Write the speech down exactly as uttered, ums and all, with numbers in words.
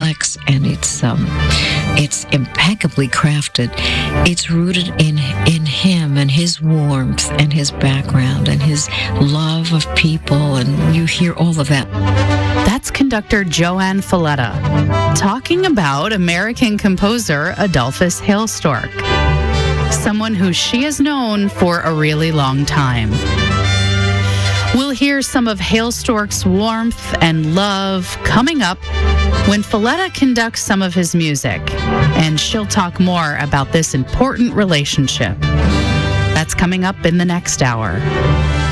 complex and it's um, it's impeccably crafted. It's rooted in in him and his warmth and his background and his love of people, and you hear all of that. That's conductor Joanne Falletta talking about American composer Adolphus Hailstork, someone who she has known for a really long time. We'll hear some of Hailstork's warmth and love coming up when Falletta conducts some of his music, and she'll talk more about this important relationship. That's coming up in the next hour.